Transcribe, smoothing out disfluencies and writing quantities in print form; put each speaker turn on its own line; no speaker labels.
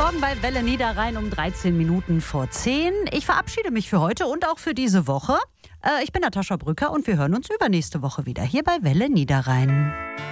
Morgen bei Welle Niederrhein um 13 Minuten vor 10. Ich verabschiede mich für heute und auch für diese Woche. Ich bin Natascha Brücker und wir hören uns übernächste Woche wieder hier bei Welle Niederrhein.